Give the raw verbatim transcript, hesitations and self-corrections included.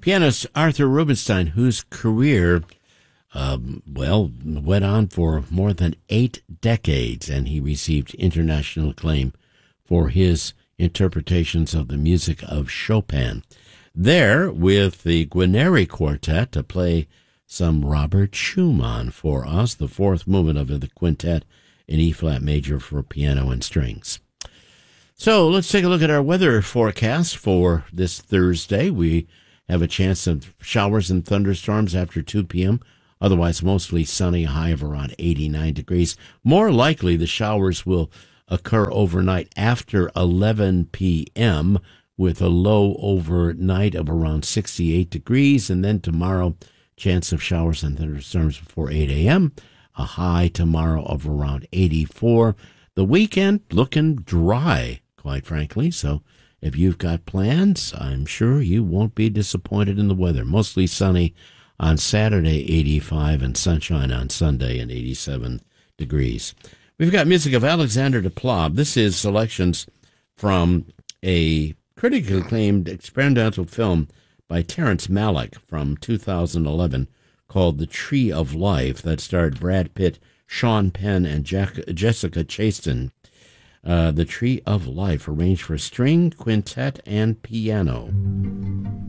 Pianist Arthur Rubinstein, whose career, um, well, went on for more than eight decades, and he received international acclaim for his interpretations of the music of Chopin. There, with the Guarneri Quartet to play some Robert Schumann for us, the fourth movement of the quintet in E-flat major for piano and strings. So let's take a look at our weather forecast for this Thursday. We have a chance of showers and thunderstorms after two p.m., otherwise mostly sunny, a high of around eighty-nine degrees. More likely the showers will occur overnight after eleven p.m., with a low overnight of around sixty-eight degrees, and then tomorrow, chance of showers and thunderstorms before eight a.m., a high tomorrow of around eighty-four. The weekend looking dry, quite frankly, so if you've got plans, I'm sure you won't be disappointed in the weather. Mostly sunny on Saturday, eighty-five, and sunshine on Sunday and eighty-seven degrees. We've got music of Alexander Desplat. This is selections from a critically acclaimed experimental film by Terrence Malick from two thousand eleven called The Tree of Life that starred Brad Pitt, Sean Penn, and Jack- Jessica Chastain. Uh, the Tree of Life, arranged for string, quintet, and piano.